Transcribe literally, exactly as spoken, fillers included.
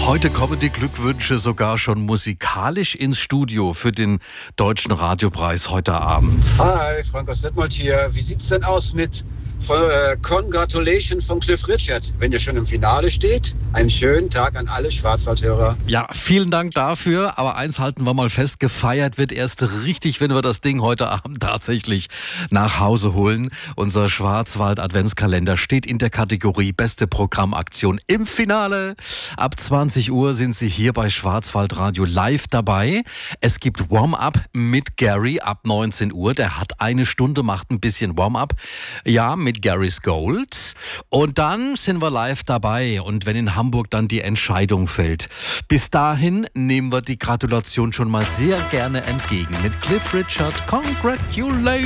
Heute kommen die Glückwünsche sogar schon musikalisch ins Studio für den Deutschen Radiopreis heute Abend. Hi, Frank aus Detmold hier. Wie sieht's denn aus mit äh, Congratulations von Cliff Richard? Wenn ihr schon im Finale steht, einen schönen Tag an alle Schwarzwaldhörer. Ja, vielen Dank dafür. Aber eins halten wir mal fest, gefeiert wird erst richtig, wenn wir das Ding heute Abend tatsächlich nach Hause holen. Unser Schwarzwald-Adventskalender steht in der Kategorie Beste Programmaktion im Finale. Ab zwanzig Uhr sind Sie hier bei Schwarzwaldradio live dabei. Es gibt Warm-Up mit Gary ab neunzehn Uhr. Der hat eine Stunde, macht ein bisschen Warm-Up. Ja, mit Gary's Gold. Und dann sind wir live dabei. Und wenn in Hamburg dann die Entscheidung fällt. Bis dahin nehmen wir die Gratulation schon mal sehr gerne entgegen. Mit Cliff Richard, Congratulations.